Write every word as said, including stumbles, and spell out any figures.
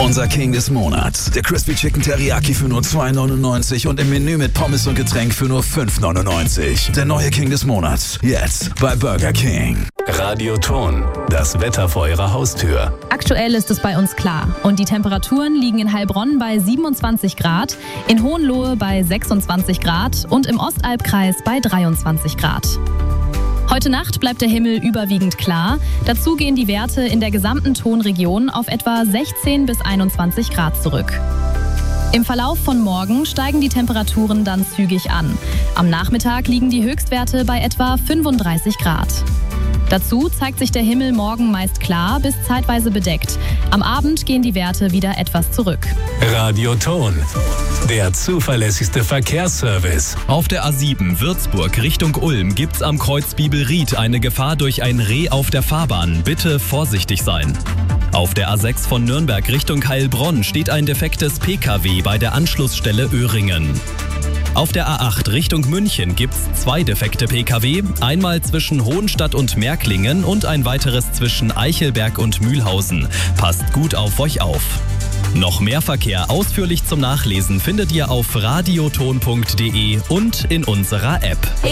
Unser King des Monats. Der Crispy Chicken Teriyaki für nur zwei neunundneunzig und im Menü mit Pommes und Getränk für nur fünf neunundneunzig. Der neue King des Monats. Jetzt bei Burger King. Radioton. Das Wetter vor Ihrer Haustür. Aktuell ist es bei uns klar. Und die Temperaturen liegen in Heilbronn bei siebenundzwanzig Grad, in Hohenlohe bei sechsundzwanzig Grad und im Ostalbkreis bei dreiundzwanzig Grad. Heute Nacht bleibt der Himmel überwiegend klar. Dazu gehen die Werte in der gesamten Tonregion auf etwa sechzehn bis einundzwanzig Grad zurück. Im Verlauf von morgen steigen die Temperaturen dann zügig an. Am Nachmittag liegen die Höchstwerte bei etwa fünfunddreißig Grad. Dazu zeigt sich der Himmel morgen meist klar bis zeitweise bedeckt. Am Abend gehen die Werte wieder etwas zurück. Radioton. Der zuverlässigste Verkehrsservice. Auf der A sieben Würzburg Richtung Ulm gibt's am Kreuz Bibelried eine Gefahr durch ein Reh auf der Fahrbahn. Bitte vorsichtig sein. Auf der A sechs von Nürnberg Richtung Heilbronn steht ein defektes P K W bei der Anschlussstelle Öhringen. Auf der A acht Richtung München gibt's zwei defekte P K W, einmal zwischen Hohenstadt und Märklingen und ein weiteres zwischen Eichelberg und Mühlhausen. Passt gut auf euch auf. Noch mehr Verkehr ausführlich zum Nachlesen findet ihr auf radioton punkt de und in unserer App.